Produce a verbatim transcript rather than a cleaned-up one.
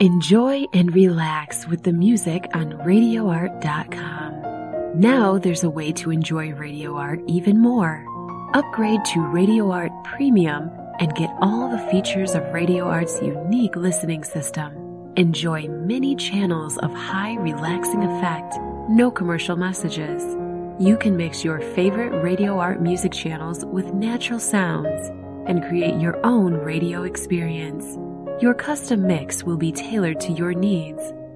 Enjoy and relax with the music on radio art dot com. Now there's a way to enjoy Radio Art even more. Upgrade to Radio Art Premium and get all the features of Radio Art's unique listening system. Enjoy many channels of high relaxing effect, no commercial messages. You can mix your favorite Radio Art music channels with natural sounds and create your own radio experience. Your custom mix will be tailored to your needs